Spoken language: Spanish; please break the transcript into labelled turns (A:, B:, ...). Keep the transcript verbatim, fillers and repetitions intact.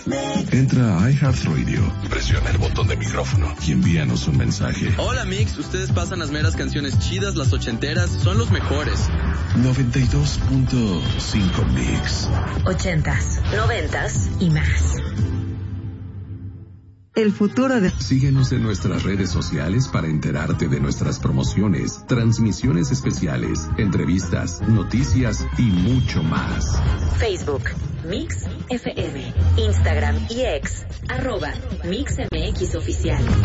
A: Entra a iHeartRadio, presiona el botón de micrófono y envíanos un mensaje.
B: Hola Mix, ustedes pasan las meras canciones chidas, las ochenteras, son los mejores.
A: noventa y dos punto cinco Mix.
C: Ochentas, noventas y más.
D: El futuro de...
A: Síguenos en nuestras redes sociales para enterarte de nuestras promociones, transmisiones especiales, entrevistas, noticias y mucho más.
C: Facebook, Mix F M. Instagram y X, arroba Mix M X Oficial.